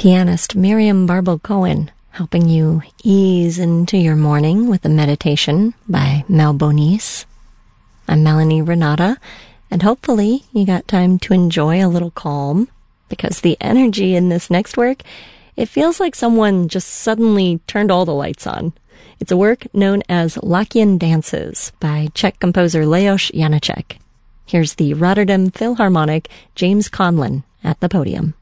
Pianist Miriam Barbo-Cohen helping you ease into your morning with a meditation by Mel Bonis. I'm Melanie Renata, and hopefully you got time to enjoy a little calm, because the energy in this next work, it feels like someone just suddenly turned all the lights on. It's a work known as Lakian Dances by Czech composer Leos Janáček. Here's the Rotterdam Philharmonic James Conlon at the podium.